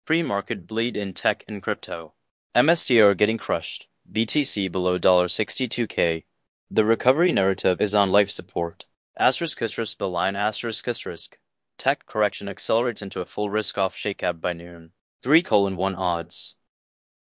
Pre-market bleed in tech and crypto. MSTR getting crushed. BTC below $62K. The recovery narrative is on life support. *** the line ***. Tech correction accelerates into a full risk-off shakeout by noon. 3:1 odds.